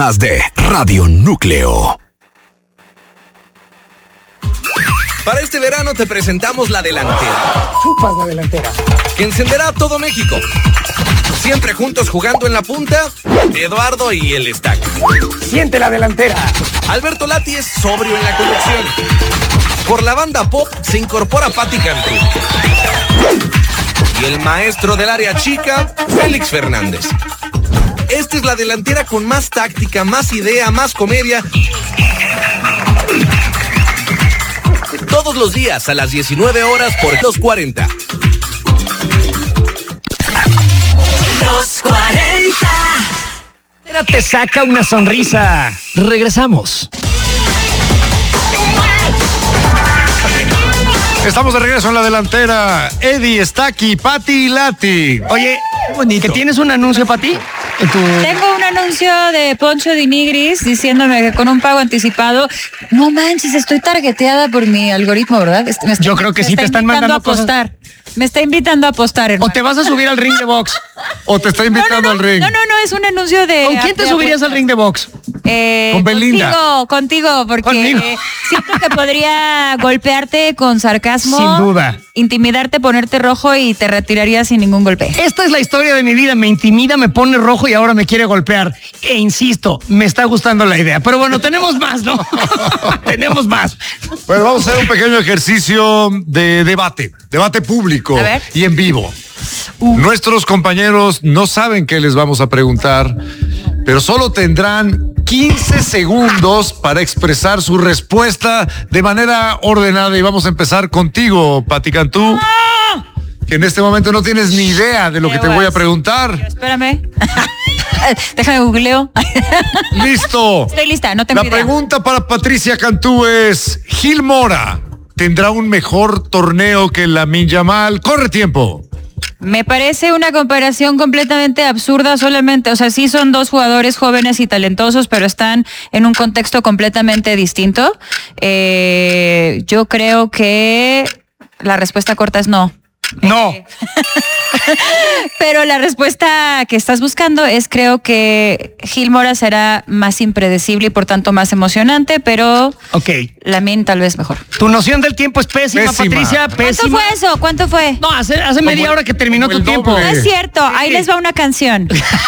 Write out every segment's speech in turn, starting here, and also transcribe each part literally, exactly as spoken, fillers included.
Más de Radio Núcleo. Para este verano te presentamos la delantera. Chupas la delantera. Que encenderá todo México. Siempre juntos jugando en la punta, Eduardo y el Stack. Siente la delantera. Alberto Lati es sobrio en la conducción. Por la banda pop se incorpora Pati Cantú. Y el maestro del área chica, Félix Fernández. Esta es la delantera con más táctica, más idea, más comedia. Todos los días a las diecinueve horas por Los cuarenta. Los cuarenta. Te saca una sonrisa. Regresamos. Estamos de regreso en la delantera. Eddie, Stacky, Pati y Lati. Oye, bonito. ¿Que tienes un anuncio para ti? Tu... Tengo un anuncio de Poncho de Nigris diciéndome que con un pago anticipado, no manches, estoy targeteada por mi algoritmo, ¿verdad? Me está, Yo creo que sí te están mandando a apostar. cosas. Me está invitando a apostar, hermano. O te vas a subir al ring de box. O te está invitando no, no, no, al ring. No, no, no, es un anuncio de... ¿Con quién te de subirías apuesta. al ring de box? Eh, Con Belinda. Contigo, contigo, porque Conmigo. eh, siento que podría golpearte con sarcasmo. Sin duda. Intimidarte, ponerte rojo y te retiraría sin ningún golpe. Esta es la historia de mi vida. Me intimida, me pone rojo y ahora me quiere golpear. E insisto, me está gustando la idea. Pero bueno, tenemos más, ¿no? Tenemos más. Pues vamos a hacer un pequeño ejercicio de debate. Debate público A ver. y en vivo. Nuestros compañeros no saben qué les vamos a preguntar, pero solo tendrán quince segundos para expresar su respuesta de manera ordenada. Y vamos a empezar contigo, Pati Cantú, que en este momento no tienes ni idea de lo que te voy a preguntar. Espérame. Déjame googleo. ¡Listo! Estoy lista, no tengo La idea. pregunta para Patricia Cantú es: Gil Mora tendrá un mejor torneo que Lamine Yamal. Corre tiempo. Me parece una comparación completamente absurda solamente, o sea, sí son dos jugadores jóvenes y talentosos, pero están en un contexto completamente distinto. Eh, yo creo que la respuesta corta es no. No. Eh, pero la respuesta que estás buscando es, creo que Gil Mora será más impredecible y por tanto más emocionante, pero Ok. Lamine tal vez mejor. Tu noción del tiempo es pésima, Pésima. Patricia. ¿Cuánto Pésima. fue eso? ¿Cuánto fue? No, hace, hace media Como- hora que terminó como tu el tiempo. doble. No es cierto, ahí les va una canción.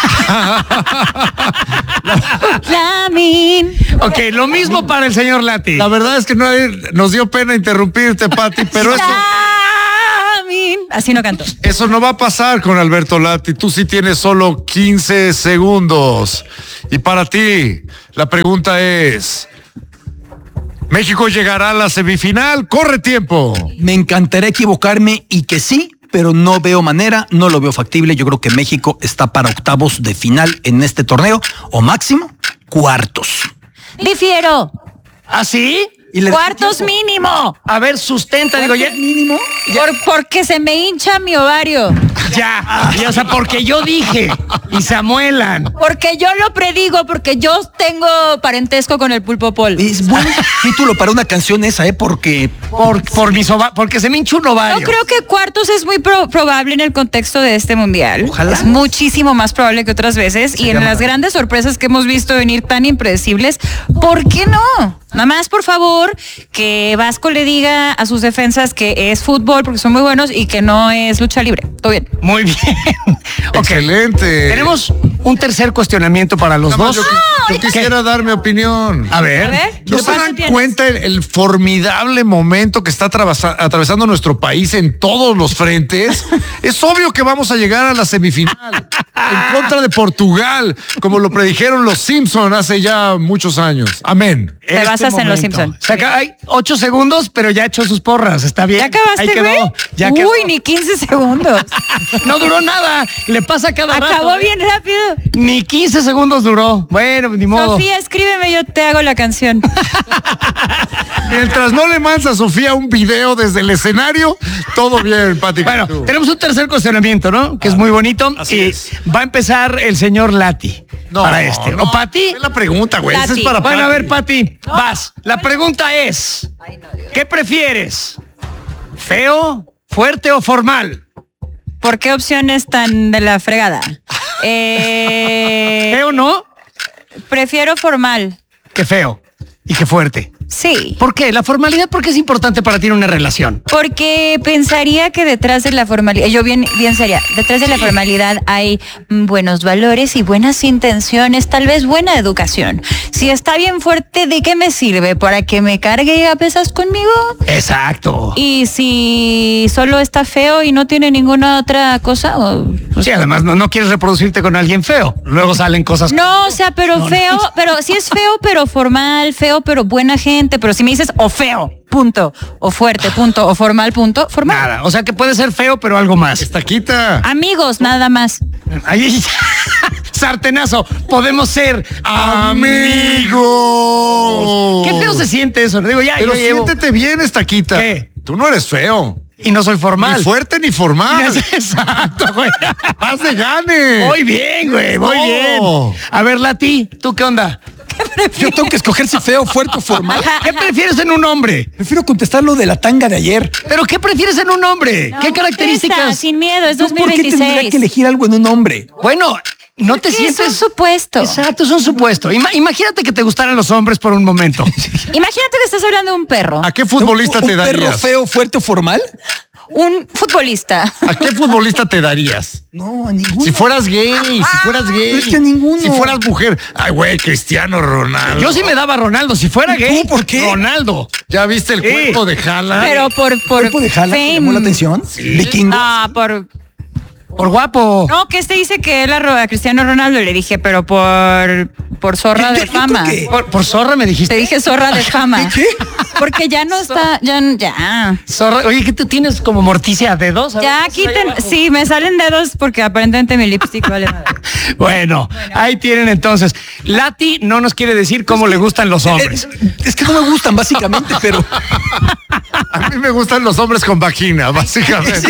Lamine. Ok, lo mismo para el señor Lati. La verdad es que no hay- nos dio pena interrumpirte, Pati, pero eso, Lamine. Así no canto. eso no va a pasar con Alberto Lati. Tú sí tienes solo quince segundos. Y para ti, la pregunta es: ¿México llegará a la semifinal? ¡Corre tiempo! Me encantaría equivocarme y que sí, pero no veo manera, no lo veo factible. Yo creo que México está para octavos de final en este torneo, o máximo, cuartos. Difiero. ¿Ah, sí? Y le- Cuartos mínimo. A ver, sustenta, digo, ya. mínimo? Por- porque se me hincha mi ovario. Ya. Y, o sea, porque yo dije. Y se amuelan. Porque yo lo predigo, porque yo tengo parentesco con el pulpo Paul. Es buen título para una canción esa, ¿eh? Porque Por, por mis ova- porque se me hincha un ovario. Yo creo que cuartos es muy pro- probable en el contexto de este mundial. Ojalá. Es muchísimo más probable que otras veces. Y en las grandes sorpresas que hemos visto venir tan impredecibles, ¿por qué no? Nada más, por favor, que Vasco le diga a sus defensas que es fútbol porque son muy buenos y que no es lucha libre. Todo bien. Muy bien. Ok. Excelente. Tenemos un tercer cuestionamiento para los Nada más dos. Yo, qui- yo quisiera dar mi opinión. A ver. A ver. ¿No se ¿cuánto dan tienes? cuenta el, el formidable momento que está atravesa- atravesando nuestro país en todos los frentes? Es obvio que vamos a llegar a la semifinal en contra de Portugal, como lo predijeron los Simpson hace ya muchos años. Amén. Te basas en los Simpson. Se acaba- hay ocho segundos, pero ya echó sus porras. Está bien. ¿Ya acabaste, Ahí quedó. güey? Ya Uy, quedó. ni quince segundos. No duró nada. Le pasa cada rato. Acabó ¿eh? bien rápido. Ni quince segundos duró. Bueno, ni modo. Sofía, escríbeme, yo te hago la canción. Mientras no le mandas a Sofía un video desde el escenario, todo bien, Pati. Bueno, Cantú. tenemos un tercer cuestionamiento, ¿no? Que es muy bonito. así y es. va a empezar el señor Lati. No, para este. no, ¿O Pati? es la pregunta, güey. Esa es Lati. para Bueno, a Pati. ver, Pati, vas. La pregunta es, ¿qué prefieres? ¿Feo, fuerte o formal? ¿Por qué opciones tan de la fregada? Eh, ¿Feo no? Prefiero formal. Qué feo y qué fuerte. Sí. ¿Por qué? La formalidad, ¿por qué es importante para ti en una relación? Porque pensaría que detrás de la formalidad, yo bien, bien seria, detrás de la formalidad hay mm, buenos valores y buenas intenciones, tal vez buena educación. Si está bien fuerte, ¿de qué me sirve? ¿Para que me cargue a pesas conmigo? Exacto. Y si solo está feo y no tiene ninguna otra cosa, o, pues, Sí, además no, no quieres reproducirte con alguien feo. Luego salen cosas... no, o sea, pero No, no. feo, pero sí es feo, pero formal, feo, pero buena gente. Pero si me dices o feo, punto, o fuerte, punto, o formal, punto, formal. Nada, o sea que puede ser feo, pero algo más. Estaquita. Amigos, nada más. Ahí, sartenazo, podemos ser Amigos. Qué feo se siente eso. Digo, ya, Pero yo llevo- siéntete bien, Estaquita. ¿Qué? Tú no eres feo. Y no soy formal. Ni fuerte ni formal. Exacto, güey. Haz de gane. Muy bien, güey, muy No. bien. A ver, Lati, ¿tú qué onda? Yo tengo que escoger si feo, fuerte o formal. ¿Qué prefieres en un hombre? Prefiero contestar lo de la tanga de ayer. ¿Pero qué prefieres en un hombre? No, ¿Qué características? contesta, sin miedo, es ¿Yo ¿Por qué tendría que dos mil veintiséis. elegir algo en un hombre? Bueno, no te Es que sientes... es un supuesto. Exacto, es un supuesto. Ima- imagínate que te gustaran los hombres por un momento. Imagínate que estás hablando de un perro, ¿A qué futbolista ¿Un te perro darías? feo, fuerte o formal? un futbolista. ¿A qué futbolista te darías? No, a ninguno. Si fueras gay, si fueras gay. pero es que a ninguno. Si fueras mujer. Ay, güey, Cristiano Ronaldo. Yo sí me daba a Ronaldo. Si fuera ¿Y gay, tú por qué? Ronaldo. ¿Ya viste el Sí. cuerpo de Haaland? Pero por, por ¿Cuerpo de Haaland te fame. llamó la atención? Vikingo. Ah, por... Por guapo. No, que este dice que él a Ro- a Cristiano Ronaldo. Le dije, pero por, por zorra Yo- de yo creo fama. que- Por, por zorra me Te dijiste. dije zorra de fama. ¿Qué? Porque ya no está, ya, ya. Zorra. Oye, ¿qué tú tienes como morticia a dedos? A ver, Ya ¿qué haces ahí quiten, abajo? sí, me salen dedos porque aparentemente mi lipstick vale madre. Bueno, ahí tienen entonces. Lati no nos quiere decir cómo le gustan los hombres. Eh, Es que no me gustan, básicamente, pero. A mí me gustan los hombres con vagina, básicamente.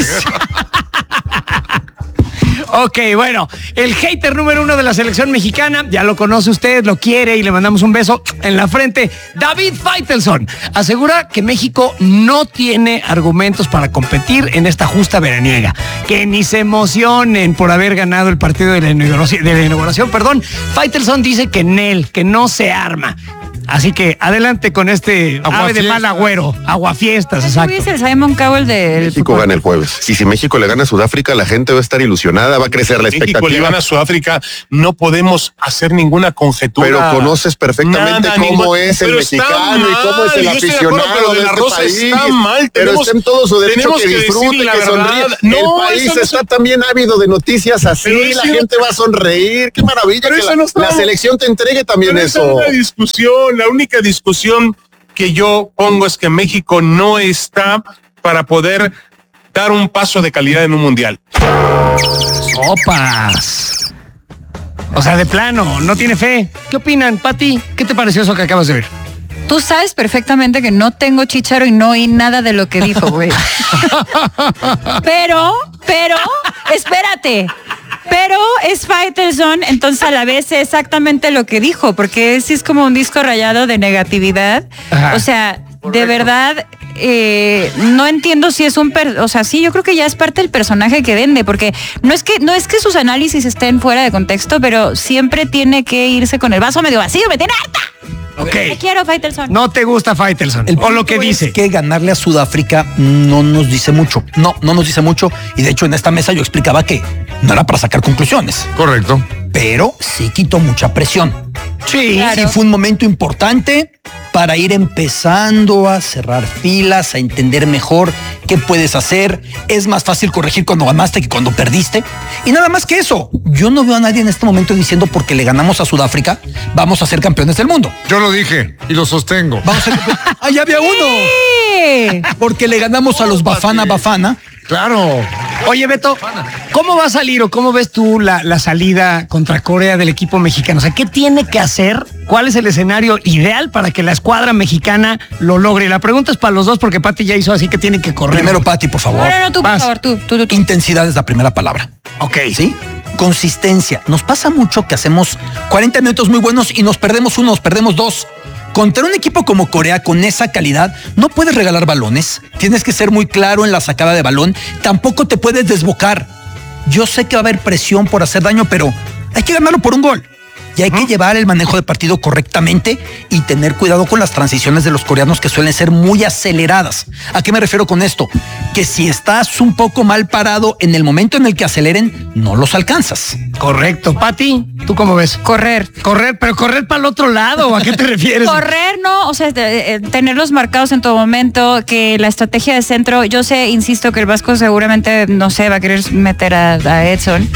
Ok, bueno, el hater número uno de la selección mexicana, ya lo conoce usted, lo quiere y le mandamos un beso en la frente. David Faitelson asegura que México no tiene argumentos para competir en esta justa veraniega. Que ni se emocionen por haber ganado el partido de la inauguración. De la inauguración perdón. Faitelson dice que Nel, que no se arma. Así que adelante con este ave de Aguafiestas. mal agüero. Aguafiestas, exacto. Luis, el Simon Cowell del México gana el jueves. Y si México le gana a Sudáfrica, la gente va a estar ilusionada, va a crecer la México le expectativa. gana a Sudáfrica, no podemos hacer ninguna conjetura. Pero conoces perfectamente Nada, cómo ningún- es el Pero está mexicano y cómo es el mal, yo estoy de acuerdo, aficionado pero de de la este Rosa país. está mal, Pero tenemos- está en todo su derecho tenemos que que disfrute, decir la que verdad. sonríe. No, el país eso no está es- también ávido de noticias así, Pero la eso- gente va a sonreír. Qué maravilla Pero que eso la, no está- la selección te entregue también Pero esa eso. es la discusión, la única discusión que yo pongo es que México no está para poder dar un paso de calidad en un mundial. Opas. O sea, de plano, no tiene fe. ¿Qué opinan, Pati? ¿Qué te pareció eso que acabas de ver? Tú sabes perfectamente que no tengo chícharo y no oí nada de lo que dijo, güey. Pero, pero, espérate. Pero es Faitelson, entonces a la vez es exactamente lo que dijo, porque sí es como un disco rayado de negatividad. Ajá. O sea, de verdad, eh, no entiendo si es un, per- o sea, sí, yo creo que ya es parte del personaje que vende, porque no es que, no es que sus análisis estén fuera de contexto, pero siempre tiene que irse con el vaso medio vacío, me tiene harta. Ok. Te quiero, Faitelson. No te gusta Faitelson. El o lo punto que es dice. que ganarle a Sudáfrica no nos dice mucho. No, no nos dice mucho. Y de hecho, en esta mesa yo explicaba que no era para sacar conclusiones, Correcto. pero sí quitó mucha presión. Sí. Claro. Sí, fue un momento importante para ir empezando a cerrar filas, a entender mejor qué puedes hacer. Es más fácil corregir cuando ganaste que cuando perdiste. Y nada más que eso, yo no veo a nadie en este momento diciendo porque le ganamos a Sudáfrica, vamos a ser campeones del mundo. Yo lo dije y lo sostengo. Vamos a ser campeones. ¡Ah, ya había uno! Sí. Porque le ganamos a los Bafana Bafana. Claro. Oye, Beto, ¿cómo va a salir o cómo ves tú la, la salida contra Corea del equipo mexicano? O sea, ¿qué tiene que hacer? ¿Cuál es el escenario ideal para que la escuadra mexicana lo logre? La pregunta es para los dos porque Pati ya hizo así que tiene que correr. Primero, Pati, por favor. No, no, no, tú, por Vas. favor, tú, tú, tú. tú. Intensidad es la primera palabra. Ok. ¿Sí? Consistencia. Nos pasa mucho que hacemos cuarenta minutos muy buenos y nos perdemos uno, nos perdemos dos. Contra un equipo como Corea con esa calidad, no puedes regalar balones. Tienes que ser muy claro en la sacada de balón. Tampoco te puedes desbocar. Yo sé que va a haber presión por hacer daño, pero hay que ganarlo por un gol. Y hay que llevar el manejo de partido correctamente y tener cuidado con las transiciones de los coreanos que suelen ser muy aceleradas. ¿A qué me refiero con esto? Que si estás un poco mal parado en el momento en el que aceleren, no los alcanzas. Correcto. Pati, ¿tú cómo ves? Correr. Correr, pero correr para el otro lado, ¿o a qué te refieres? Correr, no, o sea, de, de, tenerlos marcados en todo momento, que la estrategia de centro, yo sé, insisto, que el Vasco seguramente, no sé, va a querer meter a, a Edson.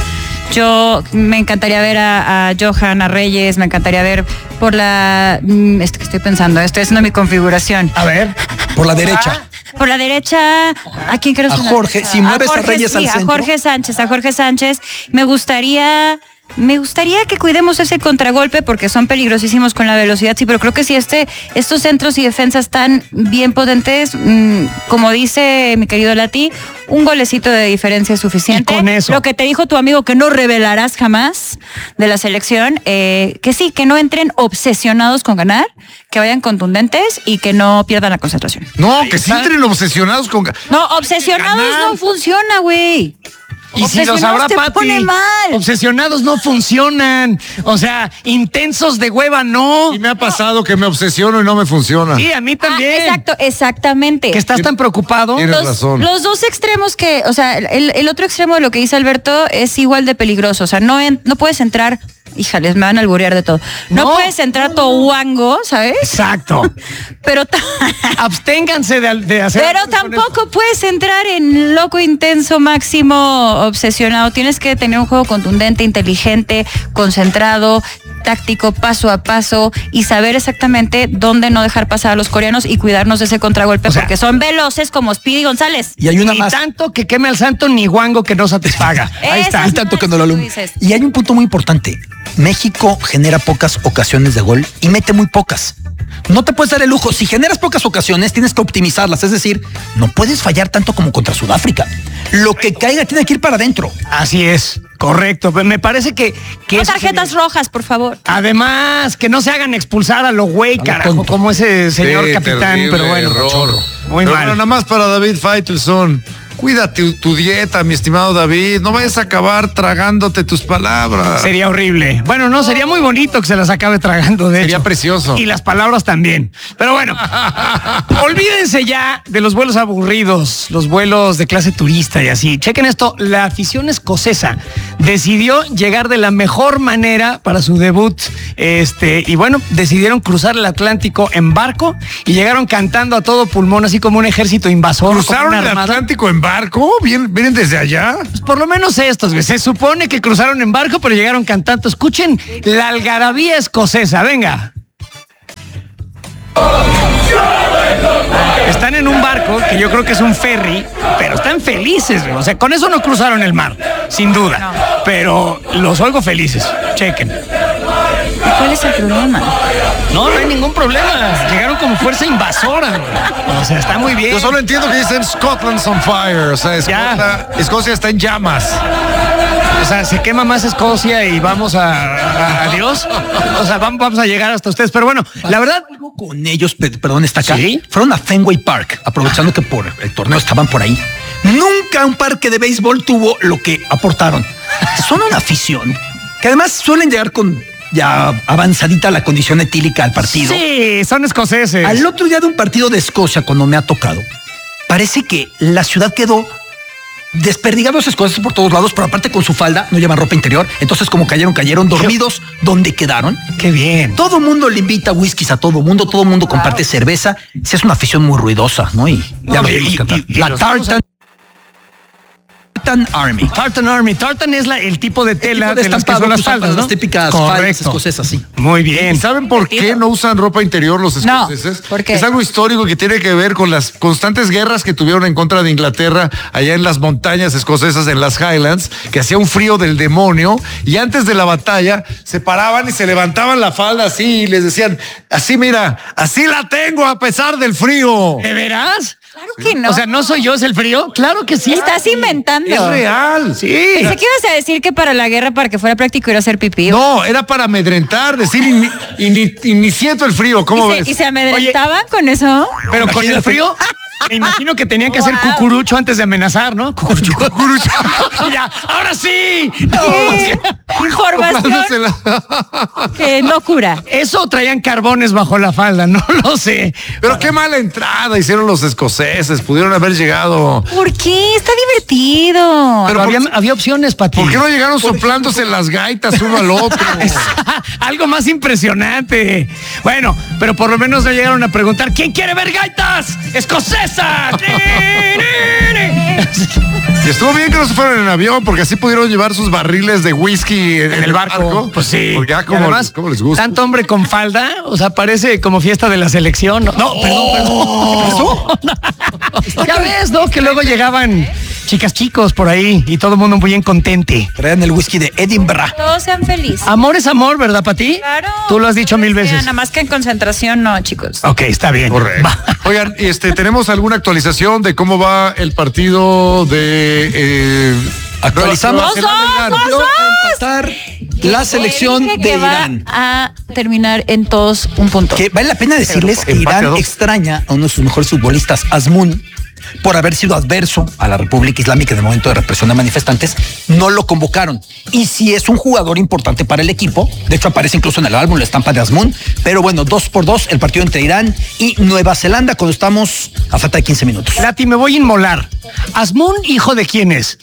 Yo me encantaría ver a, a Johan, a Reyes, me encantaría ver por la... Esto que estoy pensando, estoy haciendo mi configuración. A ver. Por la derecha. Por la derecha, ¿a quién quieres? A Jorge, si mueves a, Jorge, a Reyes sí, al centro. a Jorge Sánchez, a Jorge Sánchez. Me gustaría... Me gustaría que cuidemos ese contragolpe porque son peligrosísimos con la velocidad, sí, pero creo que si este, estos centros y defensas tan bien potentes, mmm, como dice mi querido Lati, un golecito de diferencia es suficiente. Y con eso. Lo que te dijo tu amigo que no revelarás jamás de la selección, eh, que sí, que no entren obsesionados con ganar, que vayan contundentes y que no pierdan la concentración. No, que sí entren obsesionados con... No, obsesionados no funciona, güey. Y si lo sabrá Pati, obsesionados no funcionan. O sea, intensos de hueva no. Y me ha pasado que me obsesiono y no me funciona. Sí, a mí también. Ah, exacto, exactamente. Que estás tan preocupado. Tienes los, razón. Los dos extremos que, o sea, el, el otro extremo de lo que dice Alberto es igual de peligroso. O sea, no, en, no puedes entrar... Híjales, me van a alburear de todo. No, no puedes entrar todo guango, ¿sabes? Exacto. Pero absténganse de, de hacer. Pero tampoco puedes entrar en loco, intenso, máximo, obsesionado. Tienes que tener un juego contundente, inteligente, concentrado, táctico, paso a paso y saber exactamente dónde no dejar pasar a los coreanos y cuidarnos de ese contragolpe, o sea, porque son veloces como Speedy González. Y hay una ni más. Tanto que queme al santo ni guango que no satisfaga. Ahí está. Hay tanto que no lo alumbre. Y hay un punto muy importante. México genera pocas ocasiones de gol y mete muy pocas. No te puedes dar el lujo. Si generas pocas ocasiones, tienes que optimizarlas. Es decir, no puedes fallar tanto como contra Sudáfrica. Lo que caiga tiene que ir para adentro. Así es. Correcto. Me parece que... que no tarjetas sería... rojas, por favor. Además, que no se hagan expulsar a lo güey, carajo, tonto. Como ese señor sí, capitán. Pero bueno, error. Muy pero mal. Bueno, nada más para David Faitelson. Cuídate tu dieta, mi estimado David. No vayas a acabar tragándote tus palabras. Sería horrible. Bueno, no, sería muy bonito que se las acabe tragando, de Sería hecho. precioso. Y las palabras también. Pero bueno, olvídense ya de los vuelos aburridos, los vuelos de clase turista y así. Chequen esto, la afición escocesa decidió llegar de la mejor manera para su debut. Este, y bueno, decidieron cruzar el Atlántico en barco y llegaron cantando a todo pulmón, así como un ejército invasor. ¿Cruzaron el Atlántico en barco? ¿Barco? ¿Vienen, ¿Vienen desde allá? Pues por lo menos estos, güey. Se supone que cruzaron en barco, pero llegaron cantando. Escuchen la algarabía escocesa, venga. Están en un barco, que yo creo que es un ferry, pero están felices, güey. O sea, con eso no cruzaron el mar, sin duda. No. Pero los oigo felices. Chequen. ¿Cuál es el problema? No, no hay ningún problema. Llegaron como fuerza invasora, güey. O sea, está muy bien. Yo solo entiendo que dicen Scotland's on fire. O sea, Escocia, Escocia está en llamas. O sea, se quema más Escocia y vamos a, a, a Dios. O sea, vamos, vamos a llegar hasta ustedes. Pero bueno, la verdad... Con ellos, perdón, está acá. ¿Sí? Fueron a Fenway Park, aprovechando que por el torneo estaban por ahí. Nunca un parque de béisbol tuvo lo que aportaron. Son una afición que además suelen llegar con... ya avanzadita la condición etílica al partido. Sí, son escoceses. Al otro día de un partido de Escocia, cuando me ha tocado, parece que la ciudad quedó desperdigados escoceses por todos lados, pero aparte con su falda, no llevan ropa interior, entonces como cayeron, cayeron dormidos donde quedaron. Qué bien. Todo mundo le invita whiskies a todo mundo, todo mundo comparte cerveza. Sí, es una afición muy ruidosa, ¿no? Y, no, ya y, y, y, la Tartan Tartan Army. Tartan Army. Tartan es la, el tipo de tela tipo de, de las que son las faldas, ¿no? Las típicas faldas escocesas, sí. Muy bien. ¿Y saben por qué no usan ropa interior los escoceses? No, ¿por qué? Es algo histórico que tiene que ver con las constantes guerras que tuvieron en contra de Inglaterra allá en las montañas escocesas, en las Highlands, que hacía un frío del demonio, y antes de la batalla se paraban y se levantaban la falda así y les decían, así mira, así la tengo a pesar del frío. ¿De veras? Claro que no. O sea, ¿no soy yo, es el frío? Claro que sí. Estás inventando. Es real, sí. Pensé que ibas a decir que para la guerra, para que fuera práctico, ir a hacer pipí. No, era para amedrentar, decir in, in, in, iniciando el frío, ¿cómo ¿Y ves? Se, ¿Y se amedrentaban Oye, con eso? Pero con el frío, Me imagino que tenían que hacer Wow. cucurucho antes de amenazar, ¿no? Cucurucho, cucurucho. Ya, ahora sí. ¿Qué? Información que no cura. Eso traían carbones bajo la falda, no lo sé. Pero qué mala entrada hicieron los escoceses. Pudieron haber llegado. ¿Por qué? Está divertido. Pero había, había opciones, Pati. ¿Por qué no llegaron soplándose las gaitas uno al otro? Algo más impresionante. Bueno, pero por lo menos no llegaron a preguntar ¿quién quiere ver gaitas? ¡Escocesa! Y estuvo bien que no se fueron en avión, porque así pudieron llevar sus barriles de whisky en, En el barco. Pues sí. Porque ya Y como, además, como les gusta. tanto hombre con falda, o sea, parece como fiesta de la selección. No, no, perdón, perdón. Ya ves, ¿no? Que luego llegaban chicas chicos por ahí y todo el mundo muy bien contente. Traían el whisky de Edinburgh. Todos sean felices. Amor es amor, ¿verdad, Pati? Claro. Tú lo has dicho mil veces. Nada más que en concentración, no, chicos. Ok, está bien. Correcto. Va. Oigan, este, ¿tenemos alguna actualización de cómo va el partido de eh, Actualizamos. Nueva- Nueva Zelanda? ¡Vamos, Volvió a vamos! empatar la selección Dije de que va Irán. a terminar en todos un punto. Que vale la pena decirles que Empate a Irán dos. extraña a uno de sus mejores futbolistas, Azmoun, por haber sido adverso a la República Islámica en el momento de represión de manifestantes. No lo convocaron. Y sí es un jugador importante para el equipo. De hecho, aparece incluso en el álbum la estampa de Azmoun. Pero bueno, dos por dos el partido entre Irán y Nueva Zelanda cuando estamos a falta de quince minutos. Lati, me voy a inmolar. ¿Azmoun, hijo de quién es?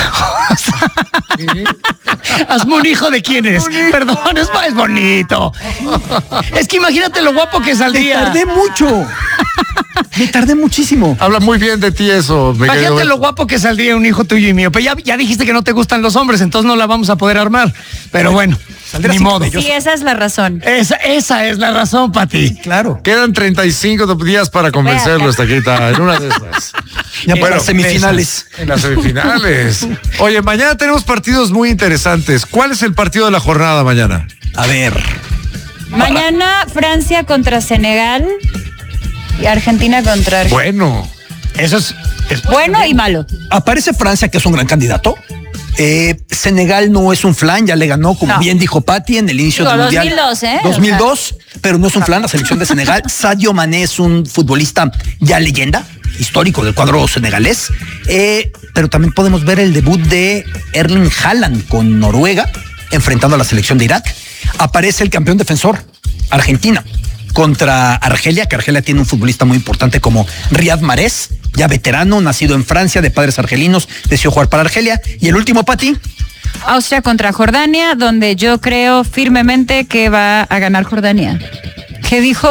¿Azmoun, hijo de quién es? Perdón, es más bonito. Es que imagínate lo guapo que Me saldría. tardé mucho. Me tardé muchísimo. Habla muy bien de ti eso. me Imagínate quedo- lo guapo que saldría un hijo tuyo y mío. Pero ya, ya dijiste que no te gustan los hombres, entonces no la vamos a poder armar. Pero bueno, saldrá ni así modo. como Sí, esa es la razón. Esa, esa es la razón, Pati. Claro. Quedan treinta y cinco días para convencerlo, esta quita en una de esas. Ya Eh, para bueno, semifinales. En las semifinales. Oye, mañana tenemos partidos muy interesantes. ¿Cuál es el partido de la jornada mañana? A ver. Mañana Francia contra Senegal y Argentina contra Argentina. Bueno. Eso es, es Bueno y malo. Aparece Francia, que es un gran candidato. Eh, Senegal no es un flan, ya le ganó, como No. bien dijo Patti, en el inicio Digo, del Mundial. dos mil dos, ¿eh? dos mil dos, pero no es un flan la selección de Senegal. Sadio Mané es un futbolista ya leyenda, histórico del cuadro senegalés. Eh, pero también podemos ver el debut de Erling Haaland con Noruega, enfrentando a la selección de Irak. Aparece el campeón defensor, Argentina, contra Argelia, que Argelia tiene un futbolista muy importante como Riyad Mahrez, ya veterano, nacido en Francia, de padres argelinos, decidió jugar para Argelia. Y el último, Pati, Austria contra Jordania, donde yo creo firmemente que va a ganar Jordania. ¿Qué dijo?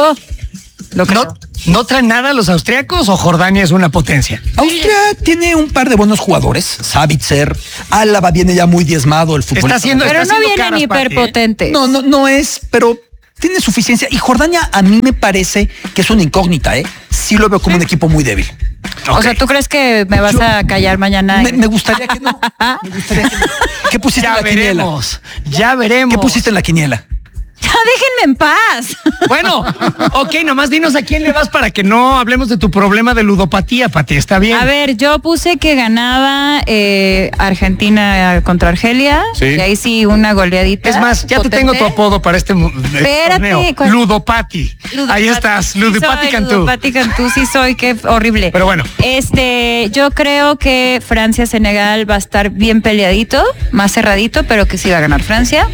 Lo creo. ¿No, ¿No traen nada los austriacos o Jordania es una potencia? Austria tiene un par de buenos jugadores, Sabitzer, Álava viene ya muy diezmado, el futbolista. Está haciendo- Pero está no haciendo vienen caras, Pati, ¿eh? hiperpotentes. No, no, no es, pero tiene suficiencia. Y Jordania a mí me parece que es una incógnita, ¿eh? Sí lo veo como un equipo muy débil. O sea, ¿tú crees que me vas Yo- a callar mañana? Me, me gustaría que no. Me gustaría que no. ¿Qué pusiste Ya en la quiniela? veremos, ya veremos. ¿Qué pusiste en la quiniela? Ya déjenme en paz. Bueno, ok, nomás dinos a quién le vas para que no hablemos de tu problema de ludopatía, Pati, está bien. A ver, yo puse que ganaba eh, Argentina contra Argelia. Sí. Y ahí sí, una goleadita. Es más, ya te potente. tengo tu apodo para este mu- eh, Espérate, torneo. ¿cuál? Ludopati. Ludopati. Ahí estás, Sí Ludopati soy, Cantú. Ludopati Cantú, sí soy, qué horrible. Pero bueno. Este, yo creo que Francia-Senegal va a estar bien peleadito, más cerradito, pero que sí va a ganar Francia.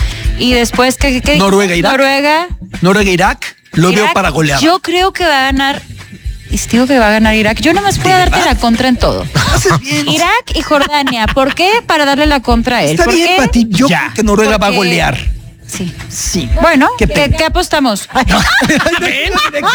Y después, ¿qué? qué- Noruega-Irak. Noruega. Noruega-Irak, lo veo Irak, para golear. Yo creo que va a ganar. Y si digo que va a ganar Irak. Yo nomás voy a darte la contra en todo. Haces bien. Irak y Jordania. ¿Por qué? Para darle la contra a él. Está ¿Por bien, qué? Pati. Yo Ya. creo que Noruega va a Porque- golear. Sí. Sí. Bueno, Qué ¿qué, pena. qué apostamos? Ven, ven.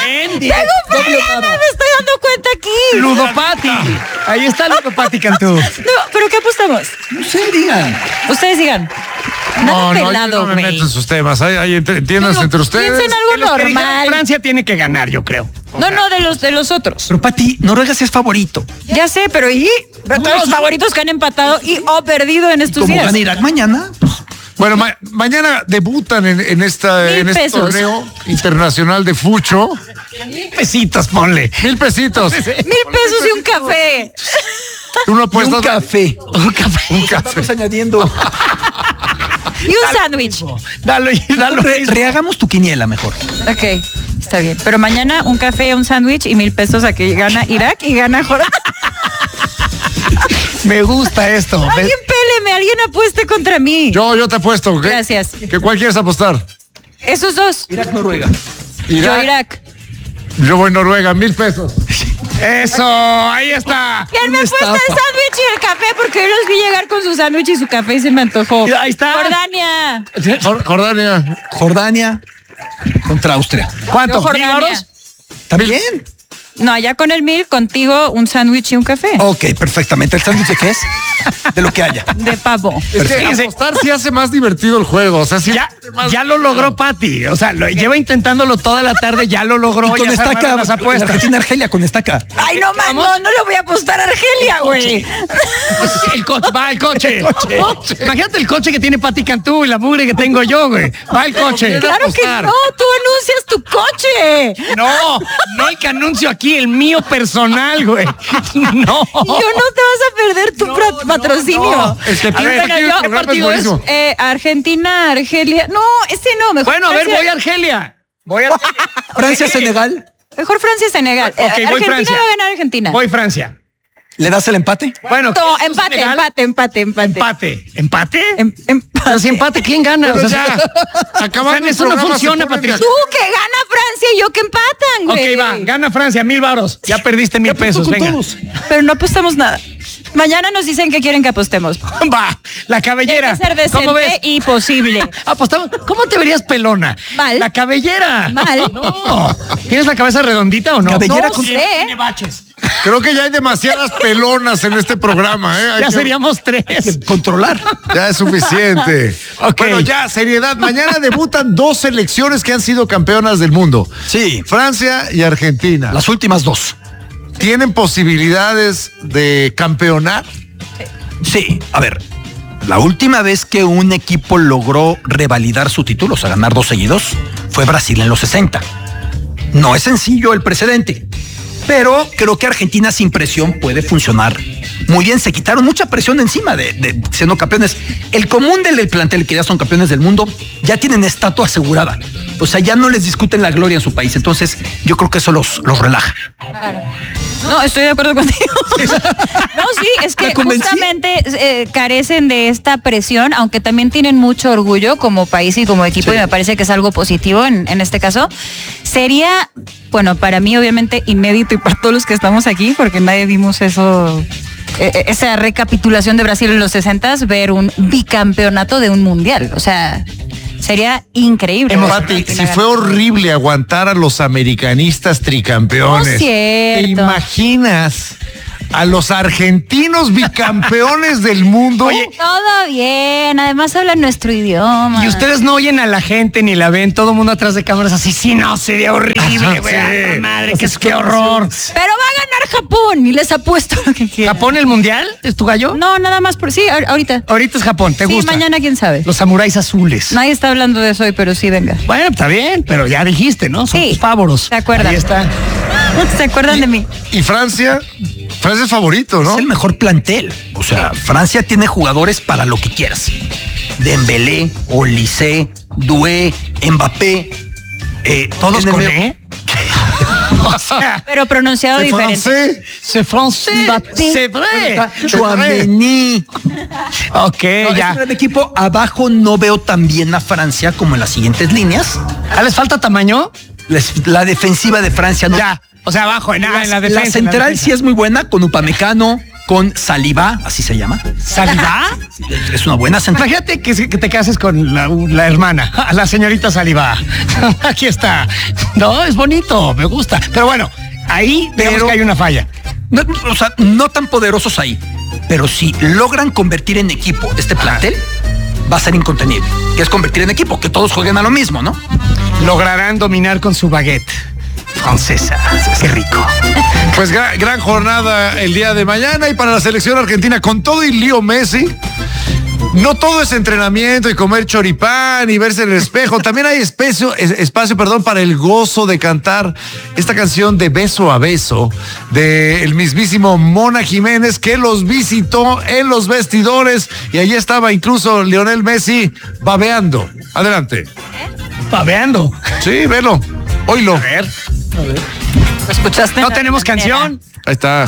Tengo pena, me estoy dando cuenta aquí. Ludopati. Ahí está Ludopati Cantú. No, pero ¿qué apostamos? No sé, digan. Ustedes digan. Nada No, no, yo pelado, no me güey. meto en sus temas. Ahí, ahí entre- entiéndanse Digo, entre ustedes. piensen algo De los que dijeron, normal. Francia tiene que ganar, yo creo. No, no, de los de los otros. Pero Pati, Noruega sí es favorito. Ya sé, pero ¿y? Todos los favoritos que han empatado y o perdido en estos Como días. gana Irak mañana, Bueno, ma- mañana debutan en, en esta, Mil en este pesos. torneo internacional de fucho. Pesitos, ponle. Mil pesitos. Mil pesos y un café. Tú no y apuestas. un café. Un café. Un café. Estamos añadiendo. Y un sándwich. Dalo, dalo. Re- rehagamos tu quiniela mejor. Ok, está bien. Pero mañana un café, un sándwich y mil pesos a que gana Irak y gana Jordania. Me gusta esto. Alguien péleme, alguien apueste contra mí. Yo, yo te apuesto. ¿qué? Gracias. ¿Qué, ¿Cuál quieres apostar? Esos dos. Irak, Noruega. Yo Irak. Yo voy a Noruega, mil pesos. Eso, ahí está. ¿Quién me Una apuesta el estafa. sándwich y el café? Porque yo los vi llegar con su sándwich y su café y se me antojó. Ahí está. Jordania. Jor- Jordania. Jordania contra Austria. ¿Cuánto? Yo Jordania. ¿Mil varos? ¿También? No, allá con el mil, contigo un sándwich y un café. Ok, perfectamente. ¿El sándwich de qué es? De lo que haya. De pavo. Es que Fíjense. apostar sí hace más divertido el juego. O sea, sí Ya, hace más- ya lo logró Pati. O sea, lo, lleva intentándolo toda la tarde, ya lo logró. Y con ya se estaca. armaron las apuestas. Argentina, Argelia con estaca. Ay, no, man, no, no le voy a apostar a Argelia, güey. El coche, va el coche. Imagínate el coche que tiene Pati Cantú y la mugre que tengo yo, güey. Va el coche. Claro que no, tú anuncias tu coche. No, no el que anuncio aquí, el mío personal, güey. No. Y yo no te vas a perder tu pro- patrocinio. no. Este, A ver, bueno, ¿qué yo- programa partido es es? buenísimo. Eh, Argentina, Argelia. No, ese no, mejor. Bueno, a ver, Francia- voy a Argelia. Voy a Francia, Senegal. Mejor Francia, Senegal. Eh, Ok, voy Argentina Francia. va a ganar Argentina. Voy Francia. ¿Le das el empate? Bueno, No, ¿qué es empate, Senegal? empate, empate, empate. Empate. ¿Empate? Em- empate. Pero si empate, ¿quién gana? Pero O sea, ya, acabando el eso no programa, funciona, se ponen Patricia. de- Tú que gana Francia y yo que empatan, güey. Ok, va, gana Francia, mil varos. Ya perdiste mil pesos, con venga. todos. Pero no apostamos nada. Mañana nos dicen que quieren que apostemos. Va, la cabellera. Tiene que ser ¿Cómo ves? decente y posible. Apostamos. ¿Cómo te verías pelona? Mal. La cabellera. Mal. No. ¿Tienes la cabeza redondita o no? Cabellera no, con- sí, sé. tiene baches. Creo que ya hay demasiadas pelonas en este programa, ¿eh? Hay Ya que- seríamos tres. Controlar. Ya es suficiente. Ok. Bueno, ya, seriedad. Mañana debutan dos selecciones que han sido campeonas del mundo. Sí. Francia y Argentina. Las últimas dos. ¿Tienen posibilidades de campeonar? Sí, a ver, la última vez que un equipo logró revalidar su título, o sea, ganar dos seguidos, fue Brasil en los sesenta. No es sencillo el precedente, pero creo que Argentina sin presión puede funcionar muy bien. Se quitaron mucha presión encima de, de siendo campeones. El común del, del plantel, que ya son campeones del mundo, ya tienen estatua asegurada. O sea, ya no les discuten la gloria en su país. Entonces, yo creo que eso los, los relaja. Claro. No, estoy de acuerdo contigo. No, sí, es que ¿Me convencí? justamente eh, carecen de esta presión, aunque también tienen mucho orgullo como país y como equipo, Sí. y me parece que es algo positivo en, en este caso. Sería, bueno, para mí obviamente inédito y para todos los que estamos aquí, porque nadie vimos eso, eh, esa recapitulación de Brasil en los sesentas, ver un bicampeonato de un mundial. O sea, sería increíble. Pati, si fue horrible aguantar a los americanistas tricampeones. No es cierto. ¿Te imaginas a los argentinos bicampeones del mundo? Oye, Todo bien, además hablan nuestro idioma. y ustedes no oyen a la gente ni la ven, todo el mundo atrás de cámaras así, sí, no, sería horrible, güey. Sí. a la Madre, qué, qué horror. Pero va a ganar Japón y les apuesto lo que quieran. ¿Japón el mundial? ¿Es tu gallo? No, nada más por sí, ahor- ahorita. Ahorita es Japón, ¿te Sí, gusta? mañana quién sabe. Los samuráis azules. Nadie está hablando de eso hoy, pero sí, venga. Bueno, está bien, pero ya dijiste, ¿no? Son Sí, tus favoros. ¿se acuerdan? Ahí está. ¿Se acuerdan de mí? ¿Y Francia? Francia es favorito, ¿no? Es el mejor plantel. O sea, Francia tiene jugadores para lo que quieras. Dembélé, Olise, Doué, Mbappé. Eh, ¿Todos en el con medio- E? O sea, Pero pronunciado ¿Es diferente. francés? c'est français. Mbappé. C'est vrai. Chouameni. Ok, No, es ya. un gran equipo. Abajo no veo tan bien a Francia como en las siguientes líneas. ¿Ah, ¿Les falta tamaño? Les- la defensiva de Francia no. Ya. O sea, abajo, en, ah, en la defensa. La central sí es muy buena con Upamecano, con Saliba, así se llama. ¿Saliba? Es una buena central. Imagínate que, se- que te cases con la, la hermana, la señorita Saliba. Aquí está. No, es bonito, me gusta. Pero bueno, ahí vemos Pero- que hay una falla. No, o sea, no tan poderosos ahí, pero si logran convertir en equipo este plantel, va a ser incontenible. Que es convertir en equipo, que todos jueguen a lo mismo, ¿no? Lograrán dominar con su baguette francesa. Qué rico. Pues gran, gran jornada el día de mañana y para la selección argentina con todo y Leo Messi. No todo es entrenamiento y comer choripán y verse en el espejo. También hay espacio, espacio, perdón, para el gozo de cantar esta canción de Beso a Beso del mismísimo Mona Jiménez, que los visitó en los vestidores y allí estaba incluso Lionel Messi babeando. Adelante. Babeando. Sí, velo. Oílo. A ver. A ver. ¿Lo escuchaste? No tenemos canción. Ahí está.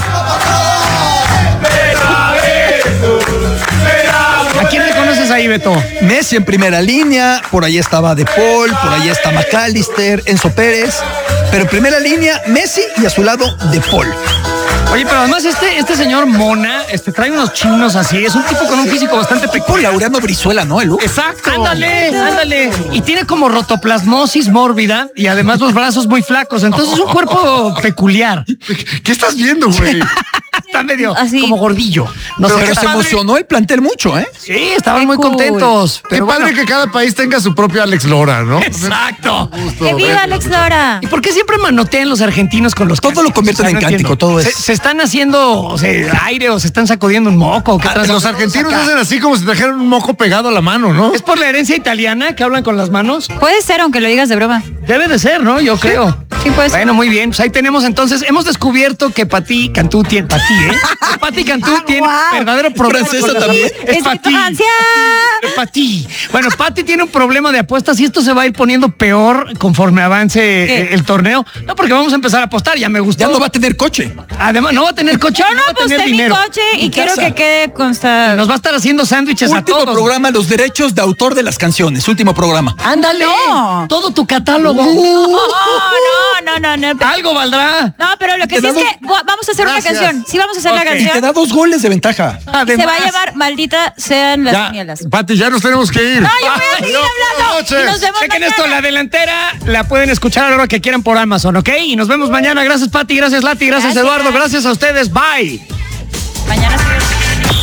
¿A quién le conoces ahí, Beto? Messi en primera línea, por ahí estaba De Paul, por ahí está McAllister, Enzo Pérez, pero en primera línea Messi y a su lado De Paul. Oye, pero además este, este señor Mona este, trae unos chinos así, es un tipo con un físico bastante Por peculiar. Laureano Brizuela, ¿no? El look. Exacto. Ándale, ándale. Y tiene como rotoplasmosis mórbida y además los brazos muy flacos. Entonces es un cuerpo peculiar. ¿Qué estás viendo, güey? Está medio Así. como gordillo. No pero sé, pero qué se padre. emocionó el plantel mucho, ¿eh? Sí, estaban Qué muy cool. contentos. Qué Pero padre bueno. que cada país tenga su propio Alex Lora, ¿no? Exacto. ¡Que viva Alex Lora! ¿Y por qué siempre manotean los argentinos con los Todo lo cánticos? convierten O sea, en no cántico, entiendo. todo es- ¿Se, se están haciendo o sea, aire o se están sacudiendo un moco? ¿Qué Ah, tranza? los argentinos Acá. hacen así como si trajeran un moco pegado a la mano, ¿no? ¿Es por la herencia italiana que hablan con las manos? Puede ser, aunque lo digas de broma. Debe de ser, ¿no? Yo creo. Sí, puede ser. Bueno, muy bien. Pues ahí tenemos entonces, hemos descubierto que Pati Cantú tiene, Pati, ¿eh? Que Pati Cantú tiene verdadero problema. Francesa con las- también. Es Es Pati. Francia. Es Pati. Bueno, Pati tiene un problema de apuestas y esto se va a ir poniendo peor conforme avance ¿Qué? eh, el torneo. No, porque vamos a empezar a apostar, ya me gustó. Ya no va a tener coche. Además, no va a tener coche, Yo no, no va a tener aposté mi dinero. coche y Mi quiero casa. que quede constante. Nos va a estar haciendo sándwiches a Último todos. programa, los derechos de autor de las canciones. Último programa. Ándale. No. Todo tu catálogo. No, no, no, no, no. Algo valdrá. No, pero lo que Te sí es damos- que va- vamos a hacer Gracias. una canción. Sí, vamos a hacer Ok. la Y te canción. da dos goles de ventaja. Se va Además. a llamar Maldita sean las Ya, mielas. Pati, ya nos tenemos que ir. No, yo voy a seguir Adiós, hablando. buenas Y nos noches. vemos Chequen mañana. esto, la delantera la pueden escuchar a la hora que quieran por Amazon, ¿ok? Y nos vemos mañana. Gracias, Pati. Gracias, Lati. Gracias, Gracias. Eduardo. Gracias a ustedes. Bye. Mañana sí.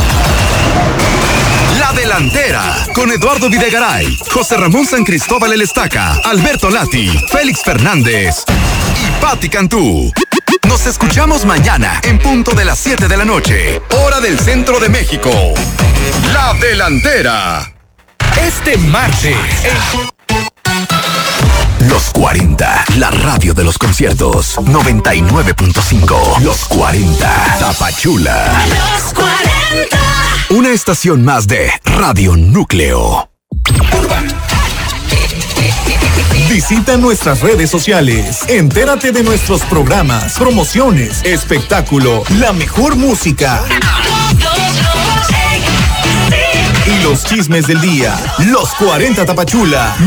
La delantera con Eduardo Videgaray, José Ramón San Cristóbal El Estaca, Alberto Lati, Félix Fernández y Pati Cantú. Nos escuchamos mañana en punto de las siete de la noche, hora del centro de México. La delantera. Este martes. Los cuarenta, la radio de los conciertos. noventa y nueve punto cinco. Los cuarenta, Tapachula. Los cuarenta. Una estación más de Radio Núcleo. Visita nuestras redes sociales. Entérate de nuestros programas, promociones, espectáculo, la mejor música y los chismes del día. Los cuarenta Tapachula.